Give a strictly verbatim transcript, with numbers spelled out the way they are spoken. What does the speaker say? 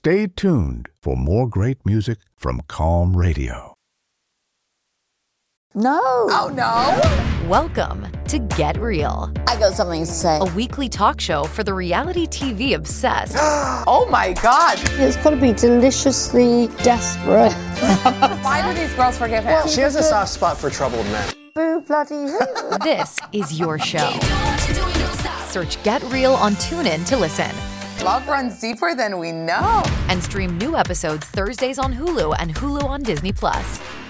Stay tuned for more great music from Calm Radio. No. Oh, no. Welcome to Get Real. I got something to say. A weekly talk show for the reality T V obsessed. Oh, my God. It's got to be deliciously desperate. Why do these girls forgive him? She has a soft spot for troubled men. Boo bloody hoo. This is your show. Search Get Real on TuneIn to listen. Love runs deeper than we know. And stream new episodes Thursdays on Hulu and Hulu on Disney Plus.